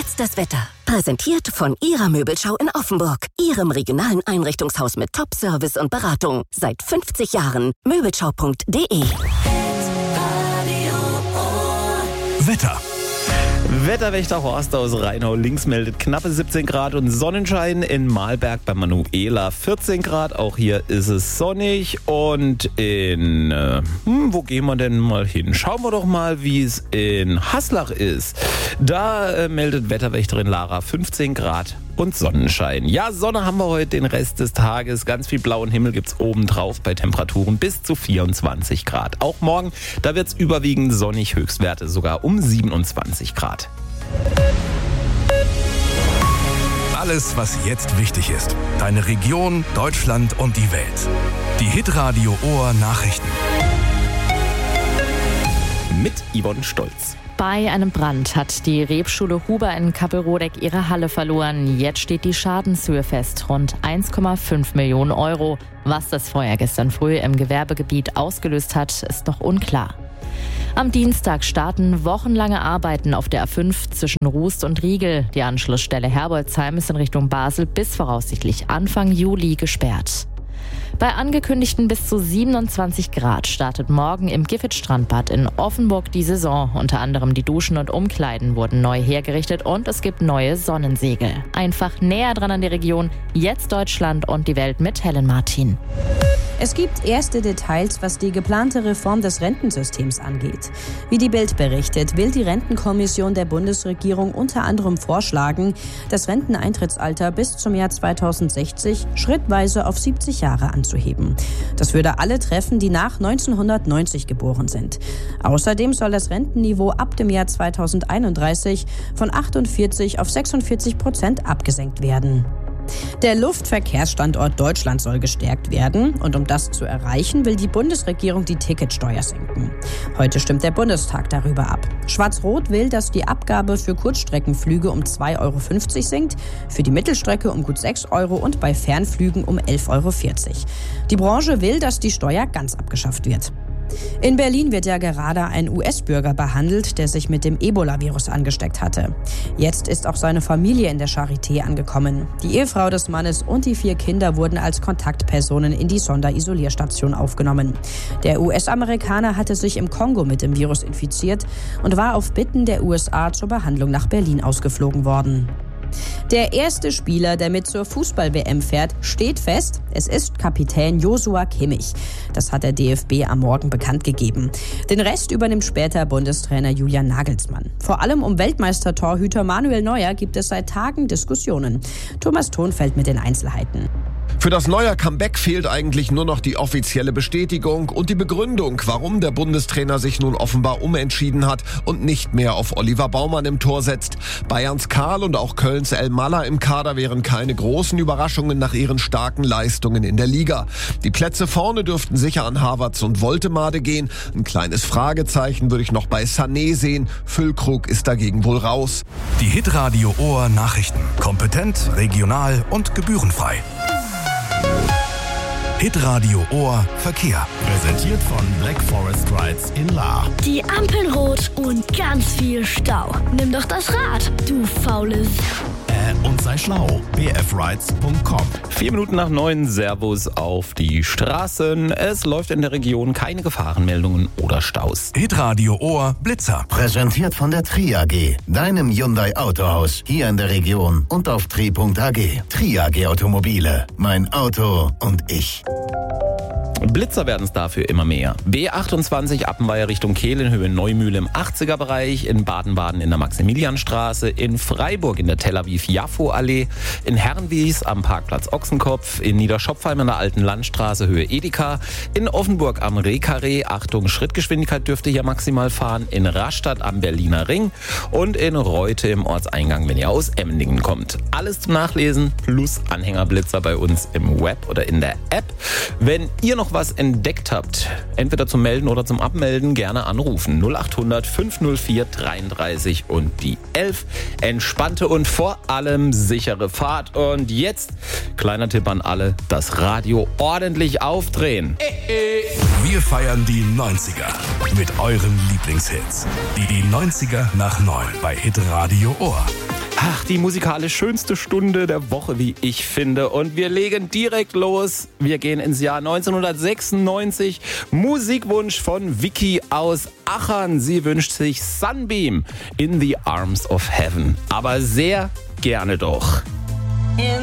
Jetzt das Wetter. Präsentiert von Ihrer Möbelschau in Offenburg. Ihrem regionalen Einrichtungshaus mit Top-Service und Beratung. Seit 50 Jahren. Möbelschau.de. Wetter. Wetterwächter Horst aus Rheinau links meldet knappe 17 Grad und Sonnenschein. In Mahlberg bei Manuela 14 Grad. Auch hier ist es sonnig. Und in, wo gehen wir denn mal hin? Schauen wir doch mal, wie es in Haslach ist. Da meldet Wetterwächterin Lara 15 Grad und Sonnenschein. Ja, Sonne haben wir heute den Rest des Tages. Ganz viel blauen Himmel gibt's obendrauf bei Temperaturen bis zu 24 Grad. Auch morgen, da wird's überwiegend sonnig, Höchstwerte sogar um 27 Grad. Alles, was jetzt wichtig ist. Deine Region, Deutschland und die Welt. Die Hitradio Ohr Nachrichten. Mit Yvonne Stolz. Bei einem Brand hat die Rebschule Huber in Kappelrodeck ihre Halle verloren. Jetzt steht die Schadenshöhe fest, rund 1,5 Millionen Euro. Was das Feuer gestern früh im Gewerbegebiet ausgelöst hat, ist noch unklar. Am Dienstag starten wochenlange Arbeiten auf der A5 zwischen Rust und Riegel. Die Anschlussstelle Herbolzheim ist in Richtung Basel bis voraussichtlich Anfang Juli gesperrt. Bei angekündigten bis zu 27 Grad startet morgen im Giffit-Strandbad in Offenburg die Saison. Unter anderem die Duschen und Umkleiden wurden neu hergerichtet und es gibt neue Sonnensegel. Einfach näher dran an die Region, jetzt Deutschland und die Welt mit Helen Martin. Es gibt erste Details, was die geplante Reform des Rentensystems angeht. Wie die Bild berichtet, will die Rentenkommission der Bundesregierung unter anderem vorschlagen, das Renteneintrittsalter bis zum Jahr 2060 schrittweise auf 70 Jahre anzuheben. Das würde alle treffen, die nach 1990 geboren sind. Außerdem soll das Rentenniveau ab dem Jahr 2031 von 48 auf 46% abgesenkt werden. Der Luftverkehrsstandort Deutschland soll gestärkt werden und um das zu erreichen, will die Bundesregierung die Ticketsteuer senken. Heute stimmt der Bundestag darüber ab. Schwarz-Rot will, dass die Abgabe für Kurzstreckenflüge um 2,50 Euro sinkt, für die Mittelstrecke um gut 6 Euro und bei Fernflügen um 11,40 Euro. Die Branche will, dass die Steuer ganz abgeschafft wird. In Berlin wird ja gerade ein US-Bürger behandelt, der sich mit dem Ebola-Virus angesteckt hatte. Jetzt ist auch seine Familie in der Charité angekommen. Die Ehefrau des Mannes und die 4 Kinder wurden als Kontaktpersonen in die Sonderisolierstation aufgenommen. Der US-Amerikaner hatte sich im Kongo mit dem Virus infiziert und war auf Bitten der USA zur Behandlung nach Berlin ausgeflogen worden. Der erste Spieler, der mit zur Fußball-WM fährt, steht fest. Es ist Kapitän Joshua Kimmich. Das hat der DFB am Morgen bekannt gegeben. Den Rest übernimmt später Bundestrainer Julian Nagelsmann. Vor allem um Weltmeister-Torhüter Manuel Neuer gibt es seit Tagen Diskussionen. Thomas Thonfeld mit den Einzelheiten. Für das Neuer-Comeback fehlt eigentlich nur noch die offizielle Bestätigung und die Begründung, warum der Bundestrainer sich nun offenbar umentschieden hat und nicht mehr auf Oliver Baumann im Tor setzt. Bayerns Karl und auch Kölns El Malla im Kader wären keine großen Überraschungen nach ihren starken Leistungen in der Liga. Die Plätze vorne dürften sicher an Havertz und Woltemade gehen. Ein kleines Fragezeichen würde ich noch bei Sané sehen. Füllkrug ist dagegen wohl raus. Die Hitradio Ohr Nachrichten. Kompetent, regional und gebührenfrei. Hitradio Ohr Verkehr. Präsentiert von Black Forest Rides in Lahr. Die Ampeln rot und ganz viel Stau. Nimm doch das Rad, du faules. Und sei schlau. bfrides.com. 4 Minuten nach 9, Servus auf die Straßen. Es läuft in der Region keine Gefahrenmeldungen oder Staus. Hitradio Ohr Blitzer. Präsentiert von der Tri AG, deinem Hyundai Autohaus, hier in der Region und auf tri.ag. Tri AG Automobile, mein Auto und ich. Blitzer werden es dafür immer mehr. B28 Appenweier Richtung Kehl in Höhe Neumühle im 80er-Bereich, in Baden-Baden in der Maximilianstraße, in Freiburg in der Tel Aviv-Jaffo-Allee, in Herrenwies am Parkplatz Ochsenkopf, in Niederschopfheim an der Alten Landstraße Höhe Edeka, in Offenburg am Rehkarree, Achtung, Schrittgeschwindigkeit dürfte hier maximal fahren, in Rastatt am Berliner Ring und in Reute im Ortseingang, wenn ihr aus Emmendingen kommt. Alles zum Nachlesen plus Anhängerblitzer bei uns im Web oder in der App. Wenn ihr noch was entdeckt habt, entweder zum Melden oder zum Abmelden, gerne anrufen. 0800 504 33 und die 11. Entspannte und vor allem sichere Fahrt. Und jetzt, kleiner Tipp an alle, das Radio ordentlich aufdrehen. Wir feiern die 90er mit euren Lieblingshits. Die 90er nach 9 bei Hitradio Ohr. Ach, die musikalisch schönste Stunde der Woche, wie ich finde. Und wir legen direkt los. Wir gehen ins Jahr 1996. Musikwunsch von Vicky aus Achern. Sie wünscht sich Sunbeam in the Arms of Heaven. Aber sehr gerne doch.